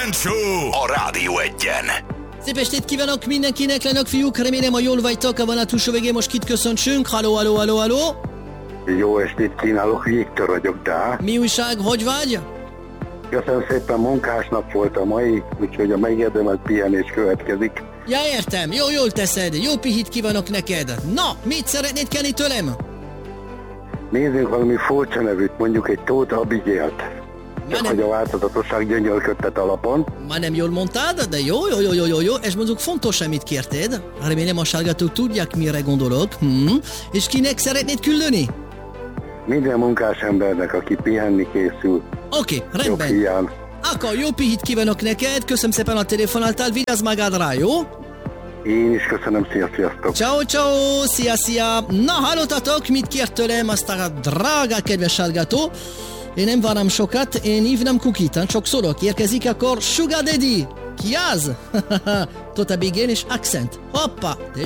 Kejfel Show a Rádió Egyen. Szép estét kívánok mindenkinek, lányok, fiúk, remélem, hogy jól vagytok, a vonat túlsó végén most kit köszöntsünk. Halló, halló, halló, halló. Jó estét kínálok, Viktor vagyok, de... Mi újság, hogy vagy? Köszönöm szépen, munkásnap volt a mai, úgyhogy a megérdemelt pihenés következik. Ja, értem, jól teszed, jó pihit kívánok neked. Na, mit szeretnéd kérni tőlem? Nézzünk valami furcsa nevűt, mondjuk egy Tóth Abigail-t. Csak hogy a változatosság gyönyörködtet alapon. Már nem jól mondtad, de jó, és mondjuk fontos, amit kérted. Remélem a hallgatók tudják, mire gondolok. És kinek szeretnéd küldeni? Minden munkás embernek, aki pihenni készül. Oké, rendben. Jó hiány. Akkor jó pihit kívánok neked, köszönöm szépen a telefonáltál, vigyázz magadra, jó? Én is köszönöm, sziasztok! Ciao, szia! Na, hallottatok, mit kért tőlem azt a drága kedves hallgató? Én nem várom sokat, én hívnám Kukit, csak szólok, érkezik akkor Sugar Daddy! Ki az? Tóth Abigail és Accent. Hoppa, de